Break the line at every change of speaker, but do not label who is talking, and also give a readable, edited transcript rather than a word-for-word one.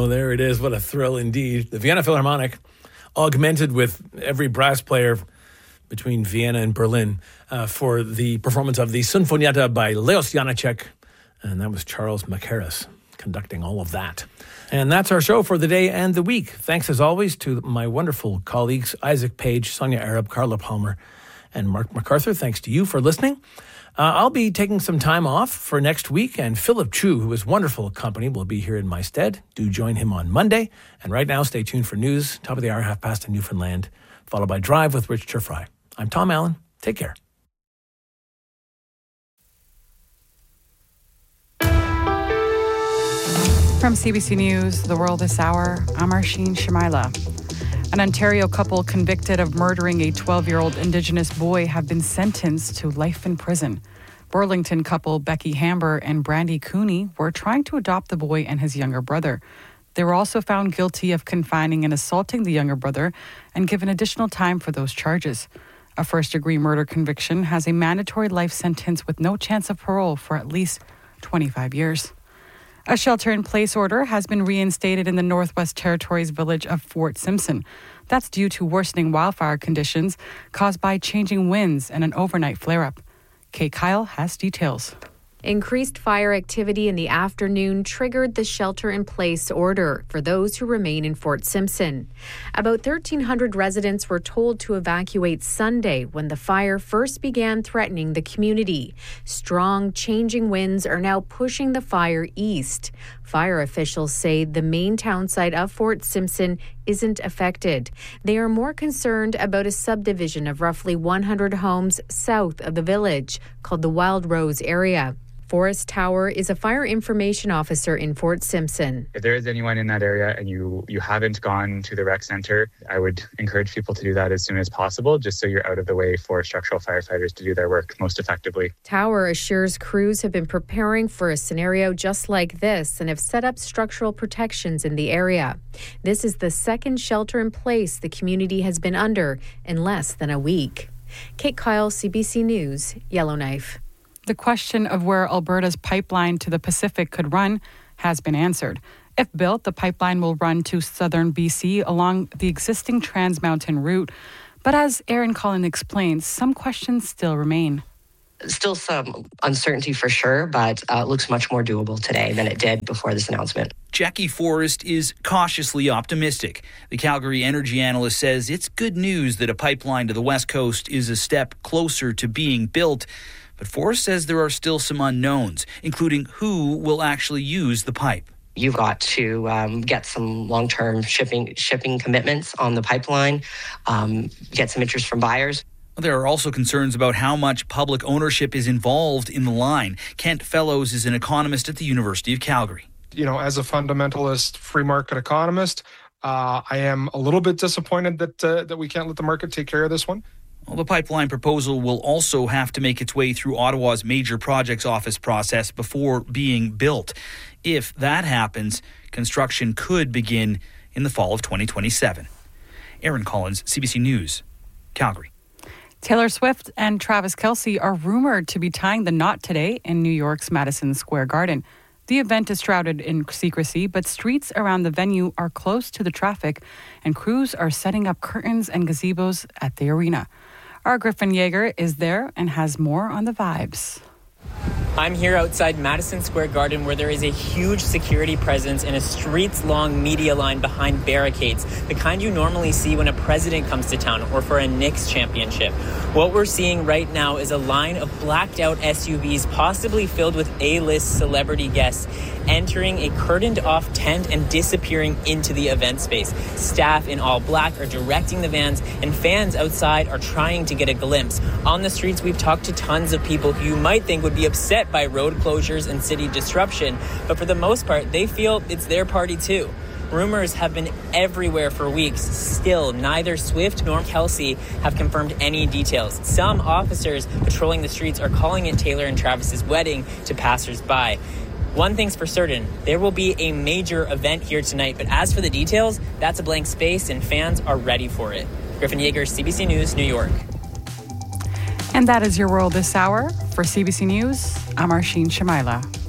Oh, there it is. What a thrill indeed. The Vienna Philharmonic, augmented with every brass player between Vienna and Berlin for the performance of the Sinfonietta by Leos Janáček. And that was Charles Mackerras conducting all of that. And that's our show for the day and the week. Thanks as always to my wonderful colleagues, Isaac Page, Sonia Arab, Carla Palmer, and Mark MacArthur. Thanks to you for listening. I'll be taking some time off for next week, and Philip Chu, who is wonderful company, will be here in my stead. Do join him on Monday. And right now, stay tuned for news, top of the hour, past in Newfoundland, followed by Drive with Rich Turfry. I'm Tom Allen. Take care.
From CBC News, The World This Hour, I'm Arsheen Shamaila. An Ontario couple convicted of murdering a 12-year-old Indigenous boy have been sentenced to life in prison. Burlington couple Becky Hamber and Brandy Cooney were trying to adopt the boy and his younger brother. They were also found guilty of confining and assaulting the younger brother and given additional time for those charges. A first-degree murder conviction has a mandatory life sentence with no chance of parole for at least 25 years. A shelter-in-place order has been reinstated in the Northwest Territories village of Fort Simpson. That's due to worsening wildfire conditions caused by changing winds and an overnight flare-up. Kate Kyle has details.
Increased fire activity in the afternoon triggered the shelter-in-place order for those who remain in Fort Simpson. About 1,300 residents were told to evacuate Sunday when the fire first began threatening the community. Strong, changing winds are now pushing the fire east. Fire officials say the main town site of Fort Simpson isn't affected. They are more concerned about a subdivision of roughly 100 homes south of the village called the Wild Rose area. Forrest Tower is a fire information officer in Fort Simpson.
If there is anyone in that area and you haven't gone to the rec center, I would encourage people to do that as soon as possible, just so you're out of the way for structural firefighters to do their work most effectively.
Tower assures crews have been preparing for a scenario just like this and have set up structural protections in the area. This is the second shelter in place the community has been under in less than a week. Kate Kyle, CBC News, Yellowknife.
The question of where Alberta's pipeline to the Pacific could run has been answered. If built, the pipeline will run to southern BC along the existing Trans Mountain route. But as Erin Collins explains, some questions still remain.
Still some uncertainty for sure, but it looks much more doable today than it did before this announcement.
Jackie Forrest is cautiously optimistic. The Calgary energy analyst says it's good news that a pipeline to the West Coast is a step closer to being built. But Forrest says there are still some unknowns, including who will actually use the pipe.
You've got to get some long-term shipping commitments on the pipeline, get some interest from buyers.
There are also concerns about how much public ownership is involved in the line. Kent Fellows is an economist at the University of Calgary.
You know, as a fundamentalist free market economist, I am a little bit disappointed that we can't let the market take care of this one.
Well, the pipeline proposal will also have to make its way through Ottawa's Major Projects Office process before being built. If that happens, construction could begin in the fall of 2027. Erin Collins, CBC News, Calgary.
Taylor Swift and Travis Kelce are rumored to be tying the knot today in New York's Madison Square Garden. The event is shrouded in secrecy, but streets around the venue are close to the traffic, and crews are setting up curtains and gazebos at the arena. Our Griffin Yeager is there and has more on the vibes.
I'm here outside Madison Square Garden, where there is a huge security presence and a streets-long media line behind barricades, the kind you normally see when a president comes to town or for a Knicks championship. What we're seeing right now is a line of blacked-out SUVs, possibly filled with A-list celebrity guests, entering a curtained-off tent and disappearing into the event space. Staff in all black are directing the vans, and fans outside are trying to get a glimpse. On the streets, we've talked to tons of people who you might think would be upset by road closures and city disruption, but for the most part, they feel it's their party too. Rumors have been everywhere for weeks. Still, neither Swift nor Kelce have confirmed any details. Some officers patrolling the streets are calling it Taylor and Travis's wedding to passers-by. One thing's for certain, there will be a major event here tonight, but as for the details, that's a blank space and fans are ready for it. Griffin Yeager, CBC News, New York.
And that is your world this hour. For CBC News, I'm Arsheen Shamaila.